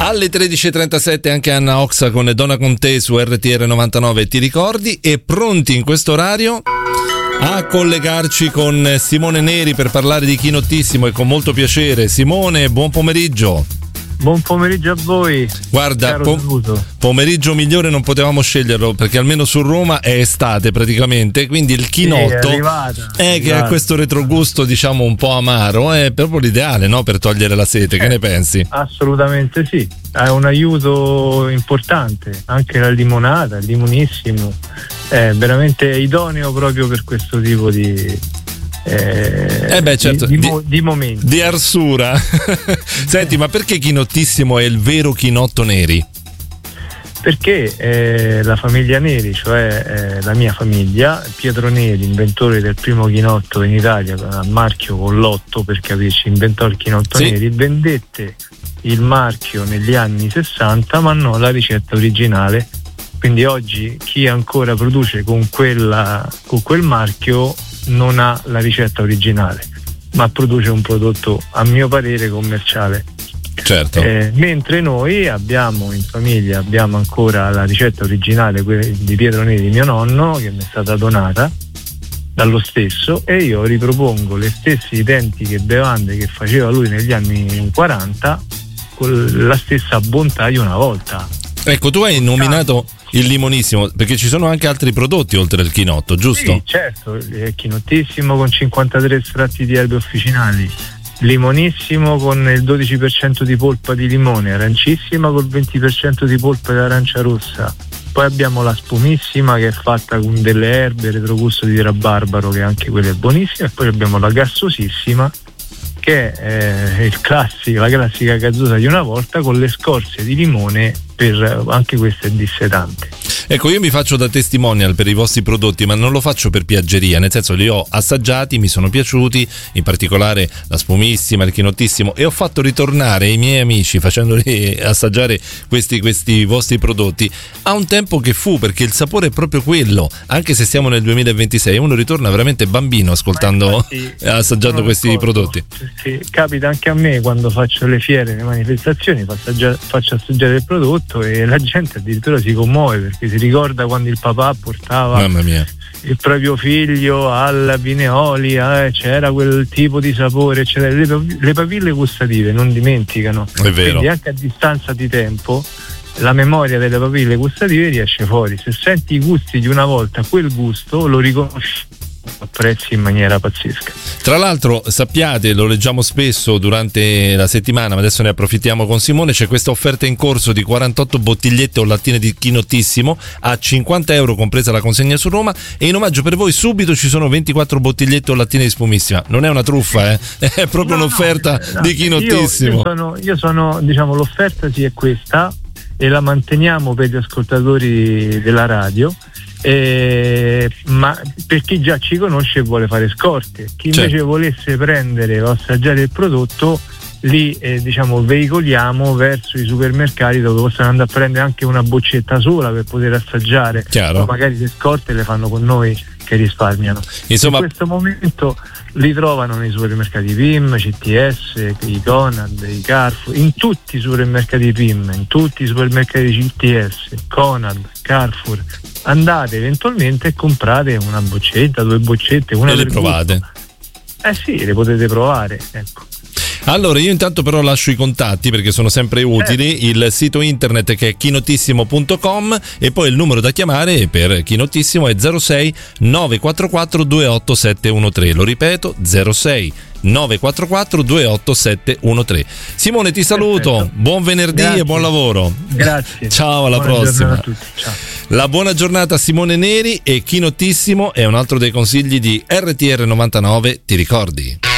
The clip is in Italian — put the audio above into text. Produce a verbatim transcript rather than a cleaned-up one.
Alle tredici e trentasette anche Anna Oxa con Donna con te su R T R novantanove, ti ricordi? E pronti in questo orario a collegarci con Simone Neri per parlare di Chinottissimo, e con molto piacere. Simone, buon pomeriggio. Buon pomeriggio a voi. Guarda, pom- pomeriggio migliore non potevamo sceglierlo, perché almeno su Roma è estate praticamente, quindi il chinotto sì, è arrivata, è, è che ha questo retrogusto diciamo un po' amaro, è proprio l'ideale, no? Per togliere la sete, eh, che ne pensi? Assolutamente sì, è un aiuto importante, anche la limonata, il limonissimo, è veramente idoneo proprio per questo tipo di... Eh, eh beh certo di, di, di momenti di arsura. Senti, ma perché Chinottissimo è il vero Chinotto Neri? Perché eh, la famiglia Neri, cioè eh, la mia famiglia, Pietro Neri, inventore del primo chinotto in Italia, a marchio con l'otto per capirci, inventò il Chinotto sì. Neri, vendette il marchio negli anni sessanta ma non la ricetta originale, quindi oggi chi ancora produce con quella con quel marchio non ha la ricetta originale, ma produce un prodotto a mio parere commerciale. Certo. Eh, mentre noi abbiamo in famiglia abbiamo ancora la ricetta originale di Pietro Neri, mio nonno, che mi è stata donata dallo stesso, e io ripropongo le stesse identiche bevande che faceva lui negli anni quaranta con la stessa bontà di una volta. Ecco, tu hai nominato il limonissimo perché ci sono anche altri prodotti oltre al chinotto, giusto? Sì, certo, il chinottissimo con cinquantatré estratti di erbe officinali, limonissimo con il dodici per cento di polpa di limone, arancissima col venti per cento di polpa di arancia rossa, poi abbiamo la spumissima che è fatta con delle erbe, retrogusto di rabarbaro, che anche quella è buonissima, e poi abbiamo la gassosissima che è il classico, la classica gazzosa di una volta con le scorze di limone, per anche questa è dissetante. Ecco, io mi faccio da testimonial per i vostri prodotti, ma non lo faccio per piaggeria, nel senso li ho assaggiati, mi sono piaciuti, in particolare la spumissima, il chinottissimo, e ho fatto ritornare i miei amici facendoli assaggiare questi, questi vostri prodotti a un tempo che fu, perché il sapore è proprio quello, anche se siamo nel duemilaventisei, uno ritorna veramente bambino ascoltando e assaggiando questi ricordo, prodotti. Perché capita anche a me quando faccio le fiere, le manifestazioni, faccio assaggiare, faccio assaggiare il prodotto e la gente addirittura si commuove perché si ricorda quando il papà portava Mamma mia. il proprio figlio alla Vineoli, eh, c'era quel tipo di sapore, eccetera. Le, le papille gustative non dimenticano, è vero. Quindi anche a distanza di tempo la memoria delle papille gustative riesce fuori. Se senti i gusti di una volta, quel gusto lo riconosci, apprezzi in maniera pazzesca. Tra l'altro sappiate, lo leggiamo spesso durante la settimana, ma adesso ne approfittiamo con Simone, c'è questa offerta in corso di quarantotto bottigliette o lattine di Chinottissimo a cinquanta euro compresa la consegna su Roma, e in omaggio per voi subito ci sono ventiquattro bottigliette o lattine di spumissima. Non è una truffa, eh? È proprio no, un'offerta no, no, di Chinottissimo. Io, io, sono, io sono, diciamo, l'offerta sì è questa e la manteniamo per gli ascoltatori della radio. Eh, ma per chi già ci conosce e vuole fare scorte, chi invece certo. volesse prendere o assaggiare il prodotto, li eh, diciamo veicoliamo verso i supermercati dove possono andare a prendere anche una boccetta sola per poter assaggiare. Chiaro. O magari le scorte le fanno con noi che risparmiano. Insomma, in questo momento li trovano nei supermercati P I M, C T S, i Conad, i Carrefour, in tutti i supermercati P I M, in tutti i supermercati C T S, Conad, Carrefour. Andate eventualmente e comprate una boccetta, due boccette, una e per le provate. Gusto. Eh sì, le potete provare, ecco. Allora io intanto però lascio i contatti perché sono sempre utili, eh. il sito internet che è chinottissimo punto com e poi il numero da chiamare per Chinottissimo è zero sei nove quattro quattro due otto sette uno tre, lo ripeto zero sei nove quattro quattro due otto sette uno tre. Simone, ti saluto, perfetto. Buon venerdì. Grazie. E buon lavoro. Grazie. Ciao, alla buona prossima. A tutti. Ciao. La buona giornata a Simone Neri, e Chinottissimo è un altro dei consigli di R T R novantanove, ti ricordi?